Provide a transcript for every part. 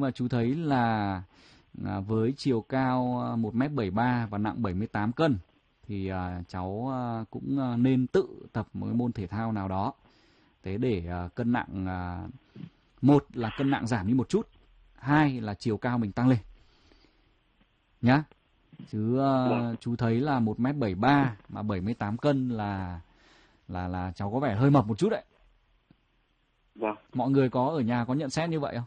nhưng mà chú thấy là với chiều cao 1m73 và nặng 78 cân thì cháu cũng nên tự tập một cái môn thể thao nào đó. Thế để cân nặng, một là cân nặng giảm đi một chút, hai là chiều cao mình tăng lên nhá. Chứ chú thấy là 1m73 mà 78 cân là cháu có vẻ hơi mập một chút đấy. Vâng. Mọi người có ở nhà có nhận xét như vậy không?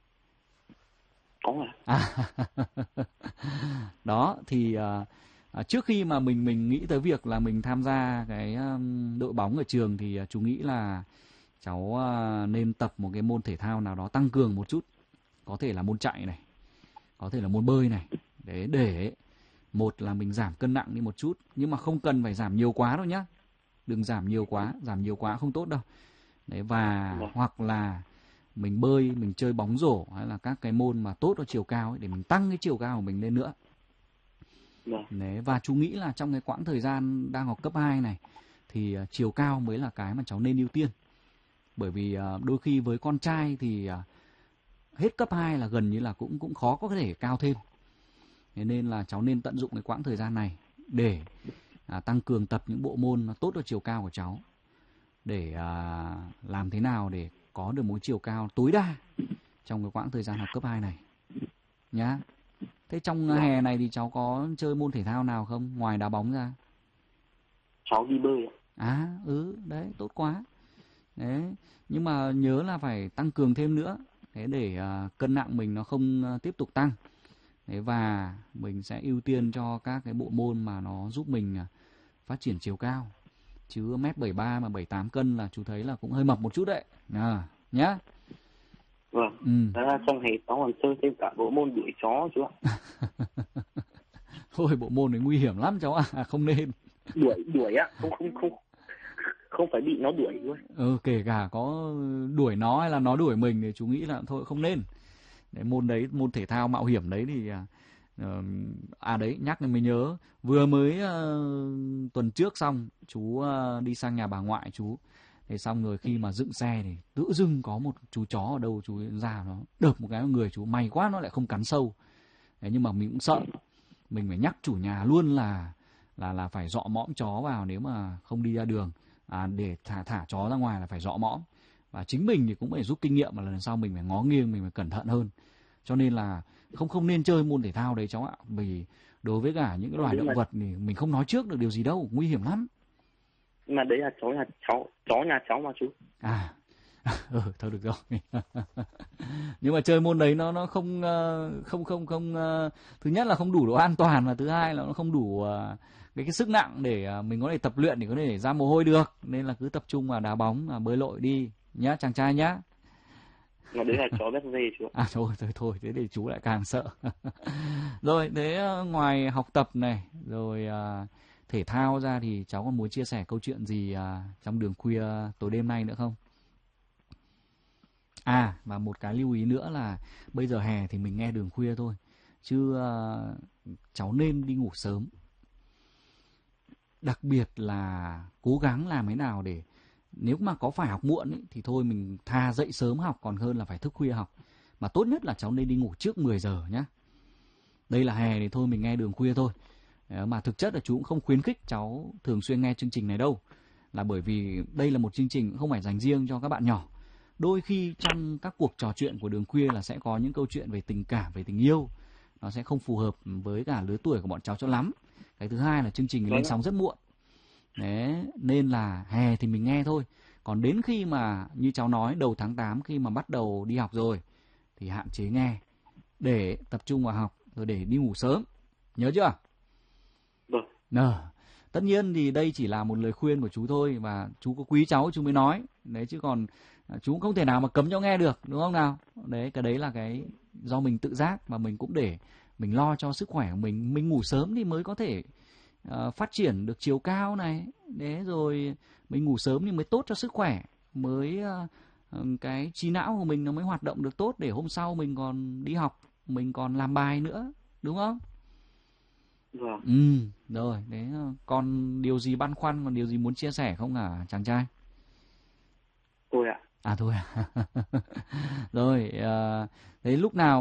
Có ạ. Đó thì trước khi mà mình nghĩ tới việc là mình tham gia cái đội bóng ở trường thì chú nghĩ là cháu nên tập một cái môn thể thao nào đó tăng cường một chút. Có thể là môn chạy này, có thể là môn bơi này. Để một là mình giảm cân nặng đi một chút, nhưng mà không cần phải giảm nhiều quá đâu nhá. Đừng giảm nhiều quá không tốt đâu. Đấy, và hoặc là mình bơi, mình chơi bóng rổ hay là các cái môn mà tốt ở chiều cao ấy, để mình tăng cái chiều cao của mình lên nữa. Đấy, và chú nghĩ là trong cái quãng thời gian đang học cấp 2 này thì chiều cao mới là cái mà cháu nên ưu tiên. Bởi vì đôi khi với con trai thì hết cấp 2 là gần như là cũng khó có thể cao thêm. Thế nên là cháu nên tận dụng cái quãng thời gian này để tăng cường tập những bộ môn tốt cho chiều cao của cháu. Để làm thế nào để có được một chiều cao tối đa trong cái quãng thời gian học cấp 2 này nhá. Thế trong hè này thì cháu có chơi môn thể thao nào không ngoài đá bóng ra? Cháu đi bơi ạ. Đấy, tốt quá. Đấy, nhưng mà nhớ là phải tăng cường thêm nữa. Thế để cân nặng mình nó không tiếp tục tăng. Đấy, và mình sẽ ưu tiên cho các cái bộ môn mà nó giúp mình phát triển chiều cao. Chứ 1m73 mà 78 cân là chú thấy là cũng hơi mập một chút đấy. Nhá. Vâng. Đó là trong hè cháu còn chơi thêm cả bộ môn đuổi chó chú ạ. Thôi bộ môn này nguy hiểm lắm cháu ạ, không nên. Đuổi ạ, không phải bị nó đuổi luôn. Kể cả có đuổi nó hay là nó đuổi mình thì chú nghĩ là thôi không nên. Môn đấy, môn thể thao mạo hiểm đấy thì đấy nhắc nên mới nhớ, vừa mới tuần trước xong chú đi sang nhà bà ngoại chú, thế xong rồi khi mà dựng xe thì tự dưng có một chú chó ở đâu chú ra nó đợp một cái vào người chú, may quá nó lại không cắn sâu. Thế nhưng mà mình cũng sợ, mình phải nhắc chủ nhà luôn là phải dọ mõm chó vào nếu mà không đi ra đường, để thả chó ra ngoài là phải dọ mõm. Và chính mình thì cũng phải rút kinh nghiệm, mà lần sau mình phải ngó nghiêng, mình phải cẩn thận hơn. Cho nên là không nên chơi môn thể thao đấy cháu ạ. Vì đối với cả những cái loài động vật thì mình không nói trước được điều gì đâu, nguy hiểm lắm. Nhưng mà đấy là chó nhà cháu mà chú. Thôi được rồi. Nhưng mà chơi môn đấy nó không thứ nhất là không đủ độ an toàn, và thứ hai là nó không đủ cái sức nặng để mình có thể tập luyện, để có thể ra mồ hôi được. Nên là cứ tập trung vào đá bóng, bơi lội đi nhá chàng trai nhá. Mà đấy là chó bé dê chú ạ. Thôi thế thì chú lại càng sợ. Rồi, thế ngoài học tập này rồi thể thao ra thì cháu còn muốn chia sẻ câu chuyện gì trong đường khuya tối đêm nay nữa không? Và một cái lưu ý nữa là bây giờ hè thì mình nghe đường khuya thôi, chứ cháu nên đi ngủ sớm. Đặc biệt là cố gắng làm thế nào để nếu mà có phải học muộn thì thôi mình thà dậy sớm học còn hơn là phải thức khuya học. Mà tốt nhất là cháu nên đi ngủ trước 10 giờ nhá. Đây là hè thì thôi mình nghe đường khuya thôi. Mà thực chất là chú cũng không khuyến khích cháu thường xuyên nghe chương trình này đâu. Là bởi vì đây là một chương trình không phải dành riêng cho các bạn nhỏ. Đôi khi trong các cuộc trò chuyện của đường khuya là sẽ có những câu chuyện về tình cảm, về tình yêu. Nó sẽ không phù hợp với cả lứa tuổi của bọn cháu cho lắm. Cái thứ hai là chương trình lên sóng rất muộn. Đấy, nên là hè thì mình nghe thôi. Còn đến khi mà như cháu nói đầu tháng 8 khi mà bắt đầu đi học rồi thì hạn chế nghe để tập trung vào học, rồi để đi ngủ sớm. Nhớ chưa? Tất nhiên thì đây chỉ là một lời khuyên của chú thôi, và chú có quý cháu chú mới nói. Đấy, chứ còn chú cũng không thể nào mà cấm cháu nghe được, đúng không nào? Đấy, cái đấy là cái do mình tự giác, và mình cũng để mình lo cho sức khỏe của mình. Mình ngủ sớm thì mới có thể phát triển được chiều cao này. Đấy, rồi mình ngủ sớm thì mới tốt cho sức khỏe, mới cái trí não của mình nó mới hoạt động được tốt, để hôm sau mình còn đi học, mình còn làm bài nữa, đúng không? Rồi, đấy, còn điều gì băn khoăn, còn điều gì muốn chia sẻ không hả chàng trai? Thôi ạ. Thôi à? Rồi, đấy lúc nào